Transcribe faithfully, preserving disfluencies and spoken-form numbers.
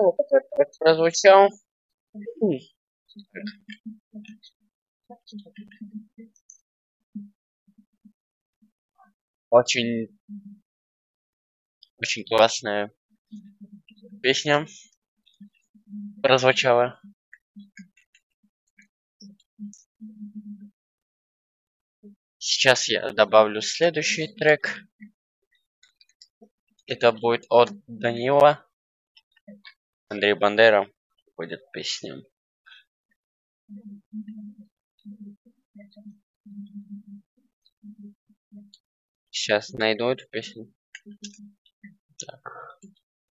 Вот этот трек прозвучал. М, Очень, очень классная песня прозвучала. Сейчас я добавлю следующий трек. Это будет от Данила. Андрей Бандера будет песня. Сейчас найду эту песню. Так.